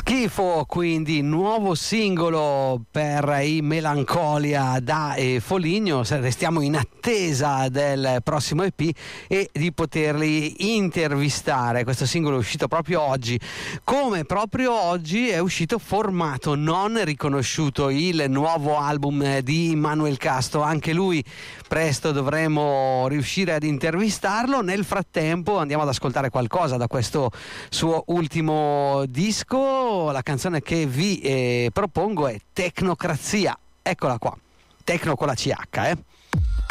Schifo, quindi nuovo singolo per i Melancolia da Foligno. Restiamo in attesa del prossimo EP e di poterli intervistare. Questo singolo è uscito proprio oggi, come proprio oggi è uscito Formato non riconosciuto, il nuovo album di Manuel Castro. Anche lui presto dovremo riuscire ad intervistarlo. Nel frattempo andiamo ad ascoltare qualcosa da questo suo ultimo disco. La canzone che vi propongo è Tecnocrazia. Eccola qua, Tecno con la CH,